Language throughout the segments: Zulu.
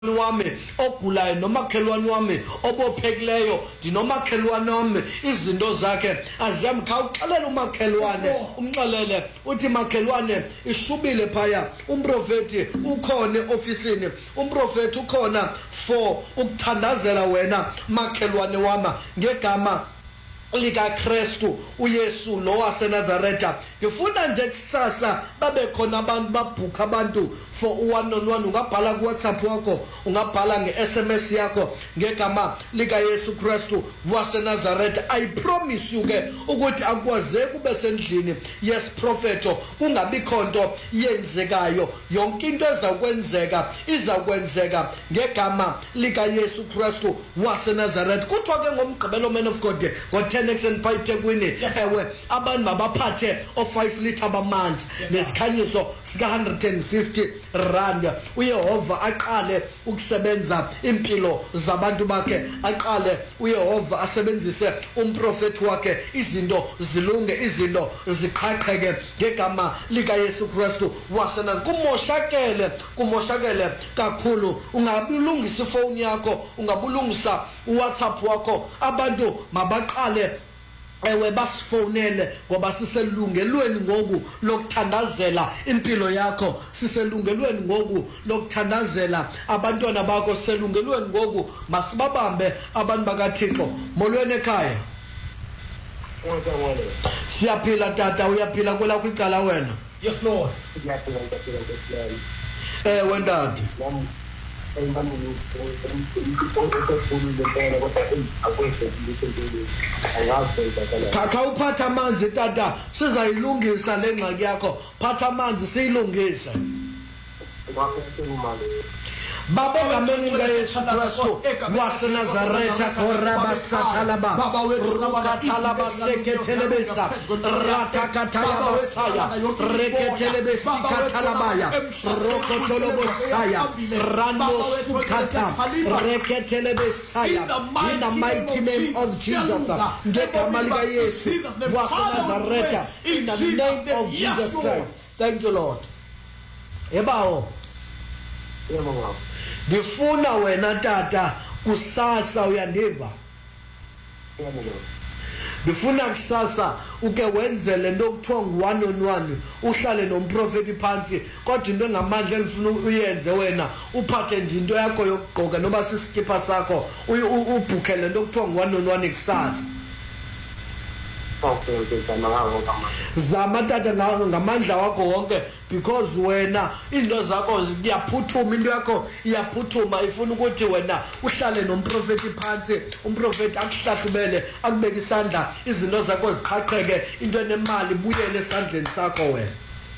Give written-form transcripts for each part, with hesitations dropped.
wami ogulayo nomakhelwane wami obophekileyo ndinomakhelwane wami izinto zakhe aziyami khawuxelela umakhelwane umxelele uthi makhelwane ishubile phaya umprofeti ukhona eofisini umprofeti ukhona for ukuthandazela wena makhelwane wama ngegama lika Kristu uYesu lo waseNazaretha ngifuna nje kusasa babe khona abantu babhuka abantu for u1-on-1 ungabhala ku WhatsApp wakho ungabhala ngeSMS yakho ngegama lika Yesu Kristu waseNazaretha. I promise you ke ukuthi akwazeke kube sendlini yes propheto kungabi khonto yenzekayo yonke into ezakwenzeka izakwenzeka ngegama lika Yesu Kristu waseNazaretha. Kuthiwa ke ngomgqibelo man of God next payite kwini ewe abantu mabaphathe o5 liter bamanzi nesikhanyiso sika 150 rand uYehova aqale ukusebenza impilo zabantu bakhe aqale uYehova asebenzise umprofeti wakhe izinto zilunge izinto ziqhaqheke ngegama lika Yesu Kristu waseNazaretha. Kumoshakele kakhulu ungabilungisa ifoni yakho ungabulungisa uWhatsApp wakho abantu mabaqale ewe basifonele ngoba siselungelweni ngoku lokuthandazela impilo yakho siselungelweni ngoku lokuthandazela abantwana bakho siselungelweni ngoku masibabambe abantu bakaThixo. Molweni ekhaya siyaphila tata uyaphila kwelakho icala wena? Yes Lord. Wendadi khawuphatha amanzi tata sizayilungisa le ngxaki yakho phatha amanzi siyilungise Baba ngameni kaYesu Kristu waseNazaretha koraba satalaba rukatalaba seketelebesa ratakataya basaya reketelebesi katalabaya rokotolobosaya rando sukata reketelebesaya in the mighty name of Jesus ngegama lika Yesu waseNazaretha in the name of Jesus Christ. Thank you Lord. Ebawo ndifuna wena tata kusasa uyandiva ndifuna kusasa uke wenzele into okuthiwa ngu1-on-1 uhlale nomprofeti phansi kodwa into engamandla elifuna uyenze wena uphathe nje into yakho yokugqoka noba sisikipa sakho ubhukhele into okuthiwa ngu1-on-1 kusasa zama tata ngamandla wakho wonke because wena into zakho ziyaphuthuma into yakho iyaphuthuma ifuna ukuthi wena uhlale nomprofeti phansi umprofeti akuhlahlubele akubeka isandla izinto zakho ziqhaqheke into enemali buyele esandleni sakho wena.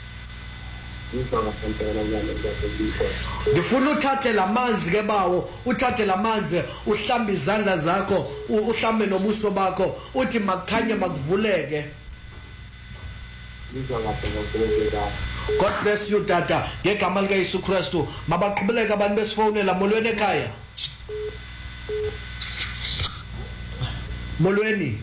Ndifuna uthathe lamanzi ke bawo uthathe lamanzi uhlambe izandla zakho uhlambe nobuso bakho uthi makukhanye makuvuleke. God bless you tata ngegama lika Yesu Kristu mabaqhubeleke abantu besifonela. Molweni ekhaya molweni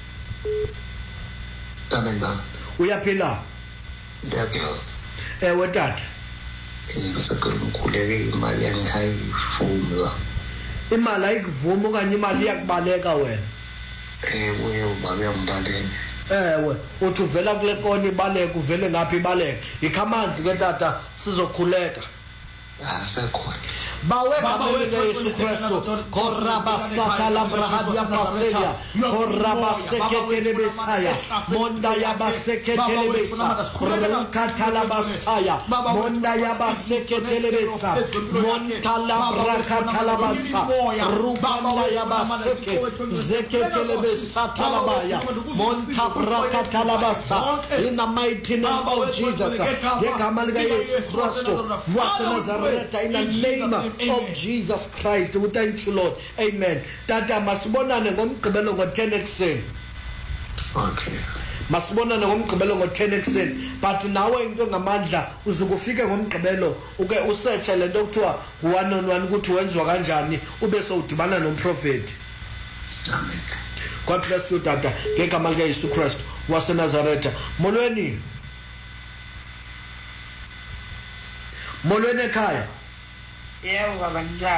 tata uyaphila? Ndiyaphila. Ewe tata ngisacela umkhuleke imali yangihayifuna imali ayikuvuma okanye imali iyakubaleka wena? Ewe ubaba uyambaleka. Ewe uthi uvela kule kona ibaleka uvele ngaphi ibaleka ikhamanzi ke tata sizokhuleka asekhona Baba wethu Yesu Kristu koraba satala brahadia paselia koraba seketele besaya monda ya baseketele besa rukatala basaya monda ya baseketele besa montala brakatala basa rubanda ya baseke zeketele besa talabaya monta brakatala basa in the mighty name of Jesus ngegama lika Yesu Kristu waseNazaretha in the name of Jesus Christ. We thank you Lord. Amen. Tata masibonane ngomgqibelo ngo10 ekuseni. Okay. Masibonane ngomgqibelo ngo10 ekuseni but nawe into ngamandla uzukufika ngomgqibelo uke usearch lento okuthiwa u1-on-1 ukuthi wenzwa kanjani ube sowudibana nomprofeti. Amen. God bless you tata ngegama lika Yesu Kristu waseNazaretha. Molweni ekhaya Yebo baba